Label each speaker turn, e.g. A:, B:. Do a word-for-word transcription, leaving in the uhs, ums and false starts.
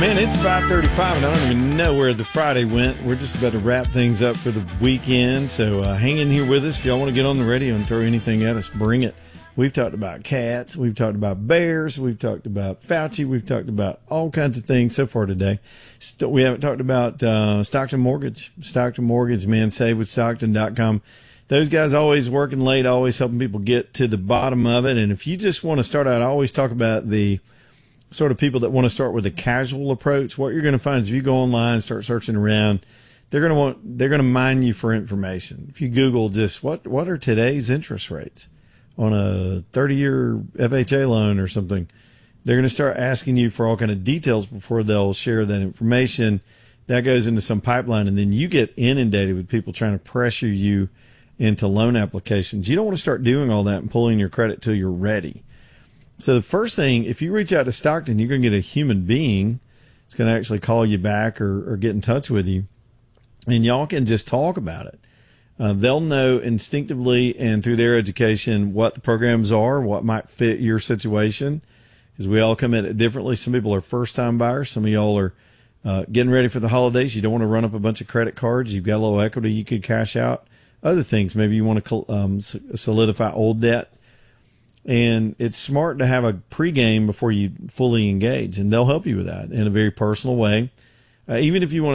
A: Man, it's five thirty-five, and I don't even know where the Friday went. We're just about to wrap things up for the weekend, so uh, hang in here with us. If y'all want to get on the radio and throw anything at us, bring it. We've talked about cats. We've talked about bears. We've talked about Fauci. We've talked about all kinds of things so far today. St- we haven't talked about uh, Stockton Mortgage. Stockton Mortgage, man, save with stockton dot com. Those guys always working late, always helping people get to the bottom of it. And if you just want to start out, I always talk about the sort of people that want to start with a casual approach. What you're going to find is if you go online and start searching around, they're going to want, they're going to mine you for information. If you Google just what, what are today's interest rates on a thirty year F H A loan or something, they're going to start asking you for all kind of details before they'll share that information. That goes into some pipeline, and then you get inundated with people trying to pressure you into loan applications. You don't want to start doing all that and pulling your credit till you're ready. So the first thing, if you reach out to Stockton, you're going to get a human being that's going to actually call you back or, or get in touch with you, and y'all can just talk about it. Uh, they'll know instinctively and through their education what the programs are, what might fit your situation, because we all come at it differently. Some people are first-time buyers. Some of y'all are uh, getting ready for the holidays. You don't want to run up a bunch of credit cards. You've got a little equity you could cash out. Other things, maybe you want to um, solidify old debt. And it's smart to have a pregame before you fully engage, and they'll help you with that in a very personal way. Uh, even if you want